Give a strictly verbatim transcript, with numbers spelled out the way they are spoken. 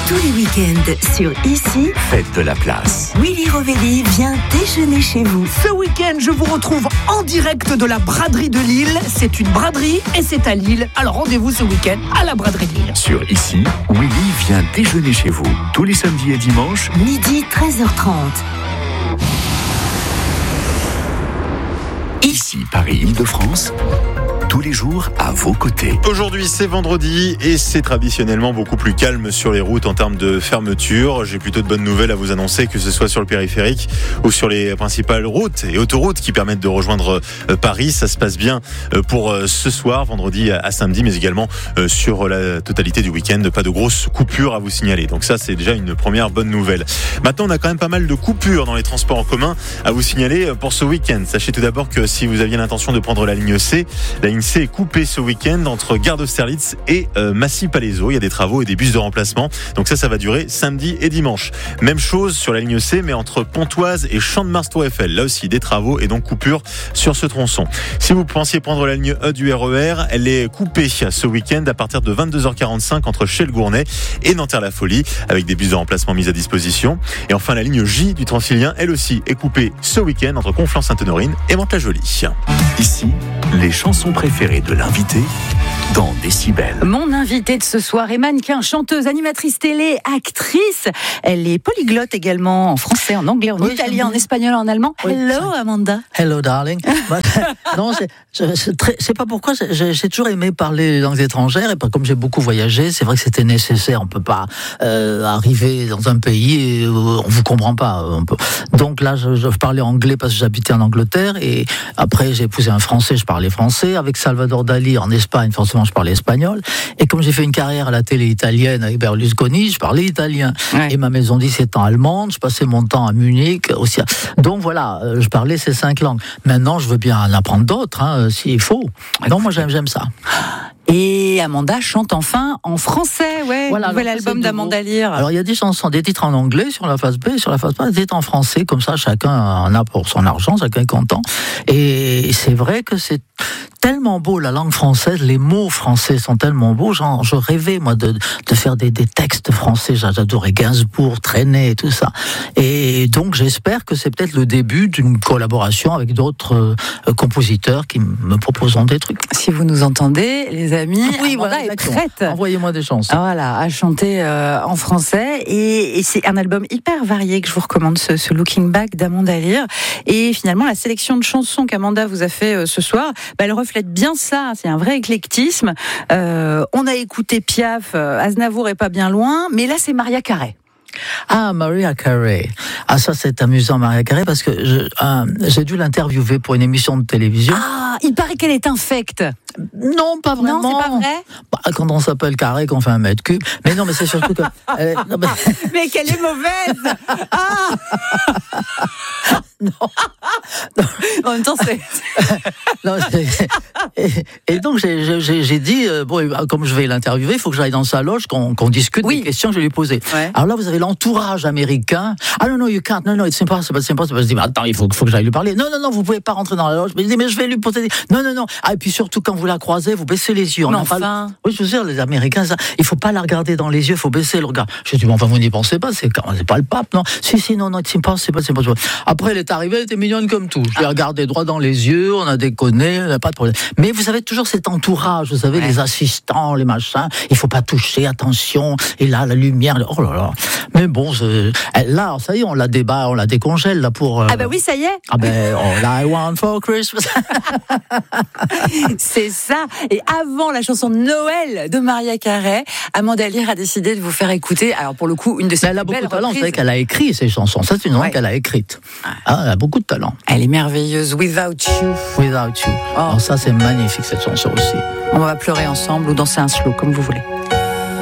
Tous les week-ends sur Ici, Faites de la place. Willy Rovelli vient déjeuner chez vous. Ce week-end, je vous retrouve en direct de la braderie de Lille. C'est une braderie et c'est à Lille. Alors rendez-vous ce week-end à la braderie de Lille. Sur Ici, Willy vient déjeuner chez vous. Tous les samedis et dimanches, Midi treize heures trente. Ici, Paris-Île-de-France. Tous les jours à vos côtés. Aujourd'hui c'est vendredi et c'est traditionnellement beaucoup plus calme sur les routes en termes de fermeture. J'ai plutôt de bonnes nouvelles à vous annoncer, que ce soit sur le périphérique ou sur les principales routes et autoroutes qui permettent de rejoindre Paris. Ça se passe bien pour ce soir, vendredi à samedi, mais également sur la totalité du week-end. Pas de grosses coupures à vous signaler. Donc ça, c'est déjà une première bonne nouvelle. Maintenant, on a quand même pas mal de coupures dans les transports en commun à vous signaler pour ce week-end. Sachez tout d'abord que si vous aviez l'intention de prendre la ligne C, la ligne C est coupée ce week-end entre Gare d'Austerlitz et euh, Massy-Palaiseau. Il y a des travaux et des bus de remplacement. Donc ça, ça va durer samedi et dimanche. Même chose sur la ligne C, mais entre Pontoise et Champ-de-Mars-Tour Eiffel. Là aussi, des travaux et donc coupure sur ce tronçon. Si vous pensiez prendre la ligne E du R E R, elle est coupée ce week-end à partir de vingt-deux heures quarante-cinq entre Chelles-Gournay et Nanterre-la-Folie, avec des bus de remplacement mis à disposition. Et enfin, la ligne J du Transilien, elle aussi, est coupée ce week-end entre Conflans-Sainte-Honorine et Mantes-la-Jolie. Ici, les chansons préférées de l'invité dans Décibel. Mon invitée de ce soir est mannequin, chanteuse, animatrice télé, actrice. Elle est polyglotte également, en français, en anglais, en oui, italien, en espagnol, en allemand. Oui, Hello, ça... Amanda. Hello, darling. non, c'est, c'est, c'est, très, c'est pas pourquoi. J'ai, j'ai toujours aimé parler les langues étrangères et comme j'ai beaucoup voyagé, c'est vrai que c'était nécessaire. On peut pas euh, arriver dans un pays et on vous comprend pas. On peut... Donc là, je, je parlais anglais parce que j'habitais en Angleterre et après j'ai épousé un Français, je parlais français. Avec Salvador Dali en Espagne, forcément, je parlais espagnol. Et comme j'ai fait une carrière à la télé italienne avec Berlusconi, je parlais italien. Ouais. Et ma maison dix étant allemande, je passais mon temps à Munich aussi. Donc voilà, je parlais ces cinq langues. Maintenant, je veux bien en apprendre d'autres, hein, s'il faut. Non, moi j'aime, j'aime ça. Et Amanda chante enfin en français, ouais. Voilà, nouvel album d'Amanda Lear. Alors il y a des chansons, des titres en anglais sur la face B, sur la face A, des titres en français, comme ça chacun en a pour son argent, chacun est content. Et c'est vrai que c'est tellement beau la langue française, les mots français sont tellement beaux. Genre, je rêvais moi de, de faire des, des textes français. J'adorais Gainsbourg, Trenet et tout ça. Et donc j'espère que c'est peut-être le début d'une collaboration avec d'autres euh, compositeurs qui me proposeront des trucs. Si vous nous entendez, les amis, oui, Amanda voilà, est prête. Envoyez-moi des chansons. Voilà, à chanter euh, en français. Et, et c'est un album hyper varié que je vous recommande, ce, ce Looking Back d'Amanda Lear. Et finalement, la sélection de chansons qu'Amanda vous a fait euh, ce soir, bah, elle reflète bien ça. C'est un vrai éclectisme. Euh, on a écouté Piaf, euh, Aznavour est pas bien loin, mais là c'est Mariah Carey. Ah, Mariah Carey. Ah, ça, c'est amusant, Mariah Carey, parce que je, euh, j'ai dû l'interviewer pour une émission de télévision. Ah, il paraît qu'elle est infecte. Non, pas vraiment. Non, c'est pas vrai. Bah, quand on s'appelle Carré, qu'on fait un mètre cube. Mais non, mais c'est surtout que. Elle, non, mais... mais qu'elle est mauvaise. Ah. non. non. En même temps, c'est. non, c'est... Et, et donc, j'ai, j'ai, j'ai dit, euh, bon, comme je vais l'interviewer, il faut que j'aille dans sa loge, qu'on, qu'on discute oui. des questions que je vais lui poser. Ouais. Alors là, vous avez l'entourage américain. Ah non, non, you can't. Non, non, it's impossible, it's impossible. Je dis, mais attends, il faut, faut que j'aille lui parler. Non, non, non, vous pouvez pas rentrer dans la loge. Je dis, mais je vais lui poser. Non, non, non. Ah, et puis surtout, quand vous la croisez, vous baissez les yeux. On mais enfin. Pas... Oui, je veux dire, les Américains, ça, il faut pas la regarder dans les yeux, il faut baisser le regard. Je dis, bon, enfin, vous n'y pensez pas, c'est, c'est pas le pape, non? Si, si, non, non, it's impossible, it's impossible. Après, elle est arrivée, elle était mignonne comme tout. Je l'ai ah. regardée droit dans les yeux, on a déconné, on n'a pas de problème. Mais vous avez toujours cet entourage, vous savez, ouais. les assistants, les machins, il faut pas toucher, attention, et là, la lumière, oh là là. Mais bon, là, ça y est, on la débat, on la décongèle, là, pour... Euh... Ah ben oui, ça y est. Ah ben, all I want for Christmas. C'est ça. Et avant la chanson de Noël de Mariah Carey, Amanda Lear a décidé de vous faire écouter, alors pour le coup, une de ses elle a beaucoup de talent, reprises. Vous savez qu'elle a écrit ces chansons, ça c'est une chanson ouais. qu'elle a écrite. Ah, elle a beaucoup de talent. Elle est merveilleuse, Without You. Without You. Oh. Alors ça c'est magnifique cette chanson aussi. On va pleurer ensemble ou danser un slow, comme vous voulez.